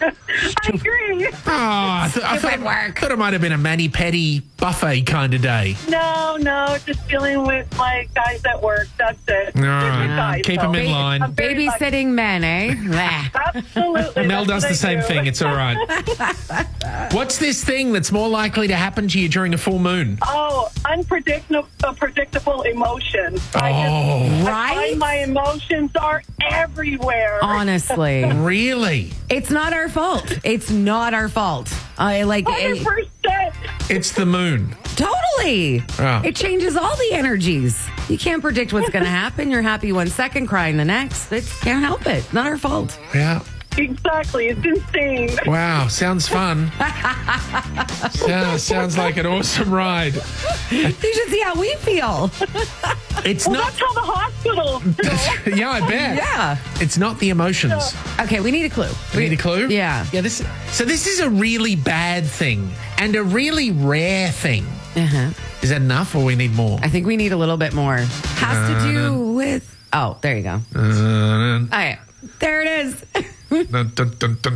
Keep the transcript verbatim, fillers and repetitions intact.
I agree. Oh, I, th- I thought, work. thought it might have been a mani-pedi buffet kind of day. No, no, just dealing with my guys at work. That's it. All They're right. good guys, Keep though. them in line. I'm very lucky. Babysitting men, eh? Blah. Absolutely. Mel does that's the what I same do. thing. It's all right. What's this thing that's more likely to happen to you during a full moon? Oh, unpredictable, predictable emotions. I Oh, just, I Right? find my emotions are everywhere. Honestly. really? It's not our fault. It's not our fault. I like one hundred it, percent. It's the moon. totally. Oh. It changes all the energies. You can't predict what's going to happen. You're happy one second, crying the next. It can't help it. Not our fault. Yeah. Exactly. It's insane. Wow. Sounds fun. sounds, sounds like an awesome ride. You should see how we feel. It's Well, not. that's how the hospitals go. Yeah, I bet. Yeah. It's not the emotions. Okay, we need a clue. We need a clue? Yeah. Yeah. This. So this is a really bad thing and a really rare thing. Uh-huh. Is that enough, or we need more? I think we need a little bit more. Has to do with. Oh, there you go. Uh, All right. There it is. dun, dun, dun, dun.